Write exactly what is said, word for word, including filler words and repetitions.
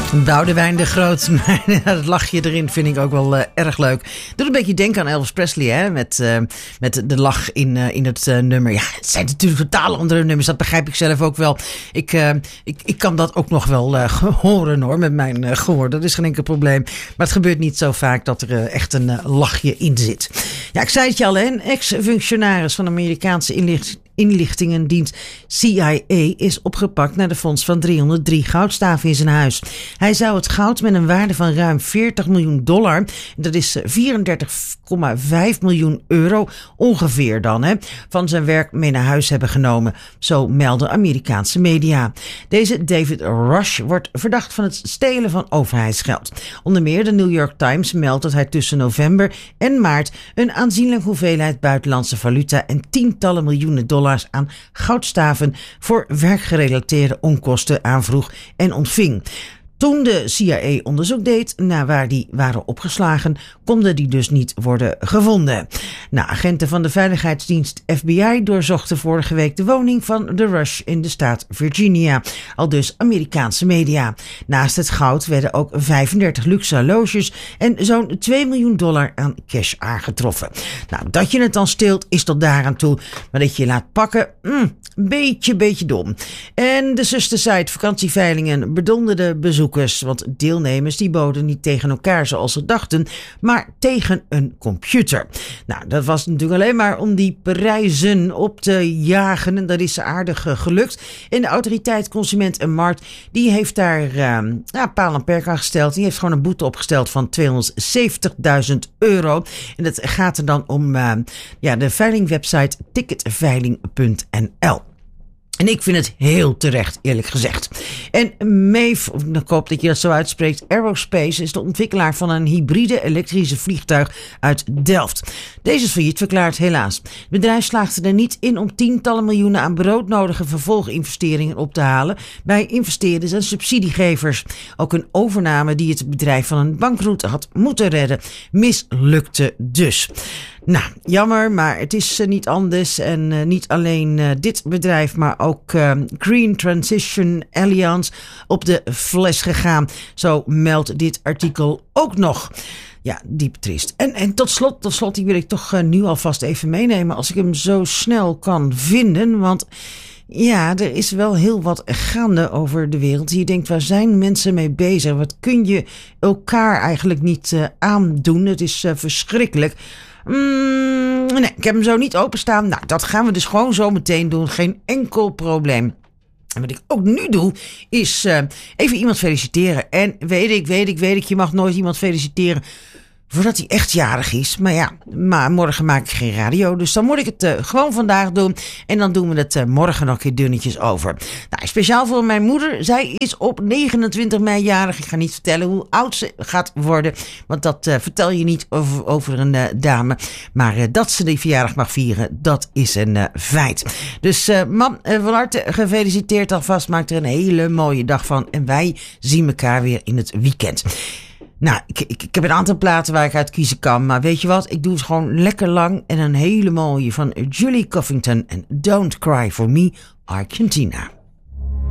Boudewijn de Groot. Dat lachje erin vind ik ook wel uh, erg leuk. Doet een beetje denken aan Elvis Presley, hè? Met, uh, met de lach in, uh, in het uh, nummer. Ja, het zijn natuurlijk totaal andere nummers. Dat begrijp ik zelf ook wel. Ik, uh, ik, ik kan dat ook nog wel uh, horen hoor, met mijn uh, gehoor. Dat is geen enkel probleem. Maar het gebeurt niet zo vaak dat er uh, echt een uh, lachje in zit. Ja, ik zei het je al, hè? Een ex-functionaris van de Amerikaanse inlichting. Inlichtingendienst C I A is opgepakt naar de fonds van driehonderddrie goudstaven in zijn huis. Hij zou het goud met een waarde van ruim veertig miljoen dollar, dat is vierendertig komma vijf miljoen euro ongeveer dan, hè, van zijn werk mee naar huis hebben genomen, zo melden Amerikaanse media. Deze David Rush wordt verdacht van het stelen van overheidsgeld. Onder meer de New York Times meldt dat hij tussen november en maart een aanzienlijke hoeveelheid buitenlandse valuta en tientallen miljoenen dollars aan goudstaven voor werkgerelateerde onkosten aanvroeg en ontving. Toen de C I A onderzoek deed naar waar die waren opgeslagen, konden die dus niet worden gevonden. Nou, agenten van de veiligheidsdienst F B I doorzochten vorige week de woning van de Rush in de staat Virginia, al dus Amerikaanse media. Naast het goud werden ook vijfendertig luxe horloges en zo'n twee miljoen dollar aan cash aangetroffen. Nou, dat je het dan steelt is tot daaraan toe, maar dat je je laat pakken, mm, beetje, beetje dom. En de zustersite vakantieveilingen bedonderde bezoekers. Want deelnemers die boden niet tegen elkaar zoals ze dachten, maar tegen een computer. Nou, dat was natuurlijk alleen maar om die prijzen op te jagen en dat is aardig uh, gelukt. En de autoriteit Consument en Markt die heeft daar uh, ja, paal en perk aan gesteld. Die heeft gewoon een boete opgesteld van tweehonderdzeventigduizend euro. En dat gaat er dan om uh, ja, de veilingwebsite ticketveiling punt n l. En ik vind het heel terecht, eerlijk gezegd. En Maeve, ik hoop dat je dat zo uitspreekt, Aerospace is de ontwikkelaar van een hybride elektrische vliegtuig uit Delft. Deze is failliet verklaard, helaas. Het bedrijf slaagde er niet in om tientallen miljoenen aan broodnodige vervolginvesteringen op te halen bij investeerders en subsidiegevers. Ook een overname die het bedrijf van een bankroet had moeten redden, mislukte dus. Nou, jammer, maar het is uh, niet anders. En uh, niet alleen uh, dit bedrijf, maar ook uh, Green Transition Alliance op de fles gegaan. Zo meldt dit artikel ook nog. Ja, diep triest. En, en tot slot, tot slot, die wil ik toch uh, nu alvast even meenemen als ik hem zo snel kan vinden. Want ja, er is wel heel wat gaande over de wereld. Je denkt, waar zijn mensen mee bezig? Wat kun je elkaar eigenlijk niet uh, aandoen? Het is uh, verschrikkelijk. Mm, nee, ik heb hem zo niet openstaan. Nou, dat gaan we dus gewoon zo meteen doen. Geen enkel probleem. En wat ik ook nu doe, is uh, even iemand feliciteren. En weet ik, weet ik, weet ik, je mag nooit iemand feliciteren voordat hij echt jarig is. Maar ja, maar morgen maak ik geen radio. Dus dan moet ik het uh, gewoon vandaag doen. En dan doen we het uh, morgen nog een keer dunnetjes over. Nou, speciaal voor mijn moeder. Zij is op negenentwintig mei jarig. Ik ga niet vertellen hoe oud ze gaat worden. Want dat uh, vertel je niet over, over een uh, dame. Maar uh, dat ze die verjaardag mag vieren, dat is een uh, feit. Dus uh, mam, uh, van harte gefeliciteerd alvast. Maak er een hele mooie dag van. En wij zien elkaar weer in het weekend. Nou, ik, ik, ik heb een aantal platen waar ik uit kiezen kan. Maar weet je wat? Ik doe het gewoon lekker lang. En een hele mooie van Julie Covington en Don't Cry For Me, Argentina.